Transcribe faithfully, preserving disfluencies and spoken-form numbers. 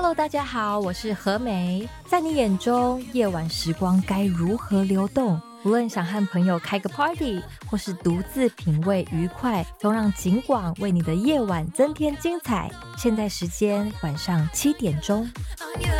Hello， 大家好，我是何美。在你眼中，夜晚时光该如何流动？无论想和朋友开个 party， 或是独自品味愉快，都让景广为你的夜晚增添精彩。现在时间晚上七点钟。